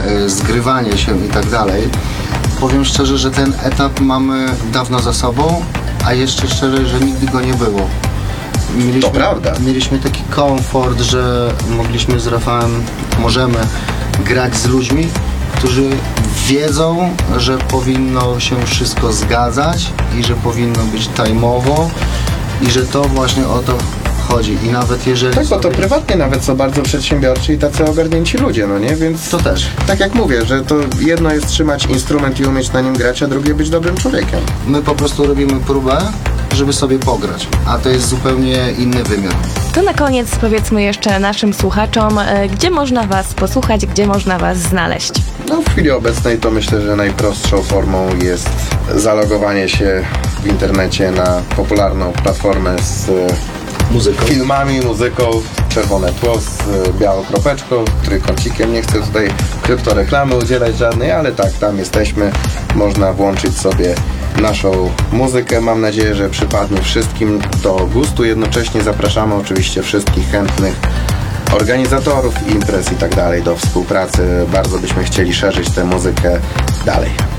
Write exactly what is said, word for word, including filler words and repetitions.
y, zgrywanie się i tak dalej. Powiem szczerze, że ten etap mamy dawno za sobą, a jeszcze szczerze, że nigdy go nie było. Mieliśmy, To prawda. Mieliśmy taki komfort, że mogliśmy z Rafałem, możemy grać z ludźmi, którzy wiedzą, że powinno się wszystko zgadzać i że powinno być time'owo i że to właśnie o to chodzi. I nawet jeżeli... Tak, bo to sobie- prywatnie nawet są bardzo przedsiębiorczy i tacy ogarnięci ludzie, no nie? Więc To też. tak jak mówię, że to jedno jest trzymać instrument i umieć na nim grać, a drugie być dobrym człowiekiem. My po prostu robimy próbę, żeby sobie pograć, a to jest zupełnie inny wymiar. To na koniec powiedzmy jeszcze naszym słuchaczom, e, gdzie można Was posłuchać, gdzie można Was znaleźć. No w chwili obecnej to myślę, że najprostszą formą jest zalogowanie się w internecie na popularną platformę z Muzyką. filmami, muzyką, czerwone tło z e, białą kropeczką, trójkącikiem. Nie chcę tutaj kryptoreklamy udzielać żadnej, ale tak, tam jesteśmy. Można włączyć sobie naszą muzykę. Mam nadzieję, że przypadnie wszystkim do gustu. Jednocześnie zapraszamy oczywiście wszystkich chętnych organizatorów imprez i tak dalej do współpracy. Bardzo byśmy chcieli szerzyć tę muzykę dalej.